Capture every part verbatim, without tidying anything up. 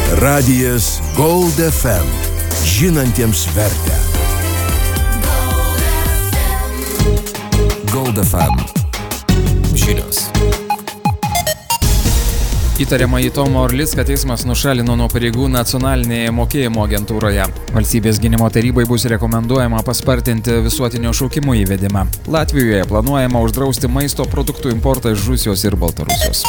Radijas Gold F M. Žinantiems vertę. Gold F M. Žinios. Įtariamąjį Tomą Orlicką teismas nušalino nuo pareigų nacionalinėje mokėjimo agentūroje. Valstybės gynimo tarybai bus rekomenduojama paspartinti visuotinio šaukimo įvedimą. Latvijoje planuojama uždrausti maisto produktų importą iš Rusijos ir Baltarusijos.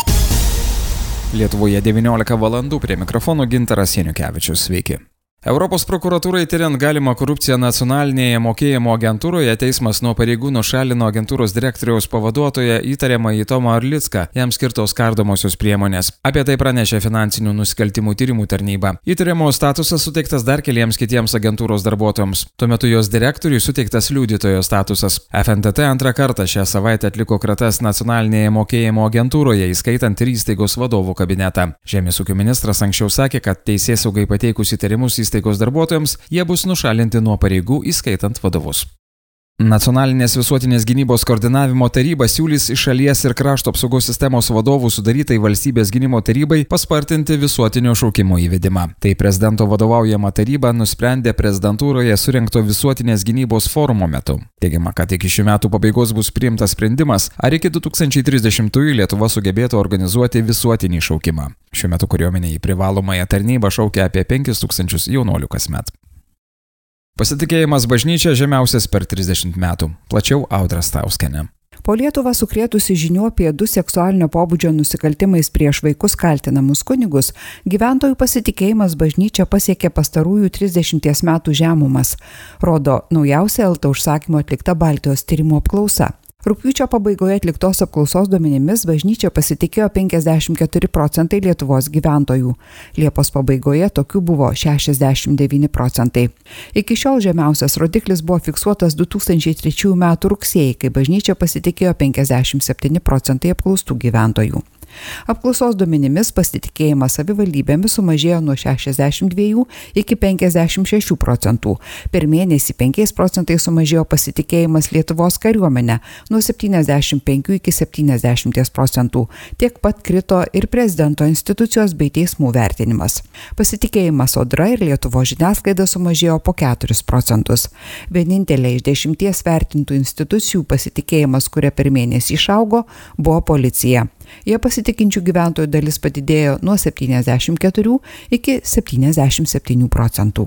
Lietuvoje devyniolika valandų, prie mikrofono Gintaras Janukevičius. Sveiki. Europos prokuratūrai tyriant galimą korupciją nacionalinėje mokėjimo agentūroje teismas nuo pareigų nušalino agentūros direktoriaus pavaduotoją įtariamąjį Tomą Orlicką, jam skirtos kardomosios priemonės. Apie tai pranešė finansinių nusikaltimų tyrimų tarnyba. Įtariamo statusas suteiktas dar keliems kitiems agentūros darbuotojams. Tuo metu jos direktoriui suteiktas liudytojo statusas. F N T T antrą kartą šią savaitę atliko kratas nacionalinėje mokėjimo agentūroje, įskaitant ir įstaigos vadovų kabinetą. Žemės ūkio ministras anksčiau sakė, kad teisėsaugai pateikus įtarimus įstaigos darbuotojams, jie bus nušalinti nuo pareigų, įskaitant vadovus. Nacionalinės visuotinės gynybos koordinavimo taryba siūlys iš šalies ir krašto apsaugos sistemos vadovų sudarytai valstybės gynimo tarybai paspartinti visuotinio šaukimo įvedimą. Tai prezidento vadovaujama taryba nusprendė prezidentūroje surengto visuotinės gynybos forumo metu. Teigiama, kad iki šių metų pabaigos bus priimtas sprendimas, ar iki du tūkstančiai trisdešimtųjų Lietuva sugebėtų organizuoti visuotinį šaukimą. Šiuo metu kariuomenė į privalomąją tarnybą šaukia apie penkis tūkstančius jaunuolių kasmet. Pasitikėjimas bažnyčia žemiausias per trisdešimt metų. Plačiau Audra Stauskienė. Po Lietuvą sukrėtusi žinių apie du seksualinio pobūdžio nusikaltimais prieš vaikus kaltinamus kunigus, gyventojų pasitikėjimas bažnyčia pasiekė pastarųjų trisdešimties metų žemumas, rodo naujausia L T užsakymo atlikta Baltijos tyrimo apklausa. Rugpjūčio pabaigoje atliktos apklausos duomenimis bažnyčia pasitikėjo penkiasdešimt keturi procentai Lietuvos gyventojų. Liepos pabaigoje tokių buvo šešiasdešimt devyni procentai. Iki šiol žemiausias rodiklis buvo fiksuotas du tūkstančiai trečiųjų metų rugsėjį, kai bažnyčia pasitikėjo penkiasdešimt septyni procentai apklaustų gyventojų. Apklausos duomenimis pasitikėjimas savivaldybėmis sumažėjo nuo šešiasdešimt dviejų iki penkiasdešimt šešių procentų. Per mėnesį penkiais procentais sumažėjo pasitikėjimas Lietuvos kariuomenė nuo septyniasdešimt penkių iki septyniasdešimt procentų. Tiek pat krito ir prezidento institucijos bei teismų vertinimas. Pasitikėjimas Sodra ir Lietuvos žiniasklaida sumažėjo po keturis procentus. Vienintelė iš dešimties vertintų institucijų pasitikėjimas, kuria per mėnesį išaugo, buvo policija. Jie pasitikinčių gyventojų dalis padidėjo nuo septyniasdešimt keturių iki septyniasdešimt septynių procentų.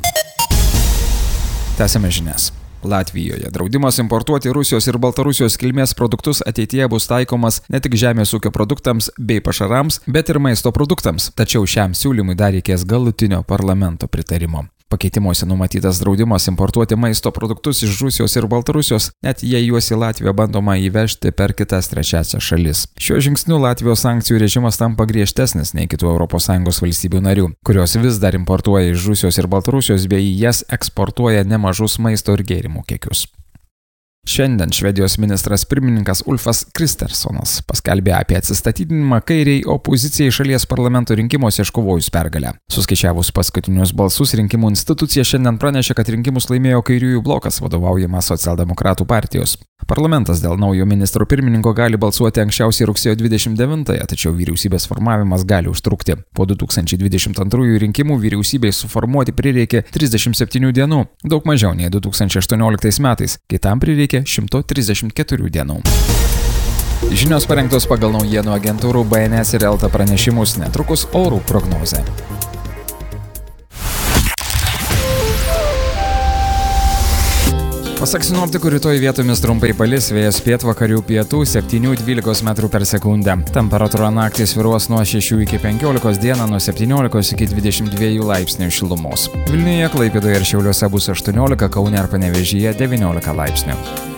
Tęsiame žinias. Latvijoje draudimas importuoti Rusijos ir Baltarusijos kilmės produktus ateityje bus taikomas ne tik žemės ūkio produktams bei pašarams, bet ir maisto produktams. Tačiau šiam siūlymui dar reikės galutinio parlamento pritarimo. Pakeitimuose numatytas draudimas importuoti maisto produktus iš Rusijos ir Baltarusijos, net jei juos į Latviją bandoma įvežti per kitas trečiąsias šalis. Šiuo žingsniu Latvijos sankcijų režimas tampa griežtesnis nei kitų Europos Sąjungos valstybių narių, kurios vis dar importuoja iš Rusijos ir Baltarusijos bei į jas eksportuoja nemažus maisto ir gėrimų kiekius. Šiandien Švedijos ministras pirmininkas Ulfas Kristerssonas paskelbė apie atsistatydinimą kairiai opozicijai šalies parlamento rinkimuose iškovojus pergalę. Suskaičiavus paskutinius balsus, rinkimų institucija šiandien pranešė, kad rinkimus laimėjo kairiųjų blokas vadovaujamas socialdemokratų partijos. Parlamentas dėl naujo ministro pirmininko gali balsuoti anksčiausiai rugsėjo dvidešimt devintąją, tačiau vyriausybės formavimas gali užtrukti. Po du tūkstančiai dvidešimt antrųjų rinkimų vyriausybei suformuoti prireikė trisdešimt septynių dienų, daug mažiau nei du tūkstančiai aštuonioliktais metais, kai tam prireikė šimtas trisdešimt keturių dienų. Žinios parengtos pagal naujienų agentūrų B N S ir L T pranešimus, netrukus orų prognozė. Pasak sinoptikų, rytoj vietomis trumpai palis, vėjas pietvakarių pietų septynių iki dvylikos metrų per sekundę. Temperatūra naktį svyruos nuo šešių iki penkiolikos, dieną nuo septyniolikos iki dvidešimt dviejų laipsnių šilumos. Vilniuje, Klaipėdoje ir Šiauliuose bus aštuoniolika, Kaune ir Panevėžyje devyniolika laipsnių.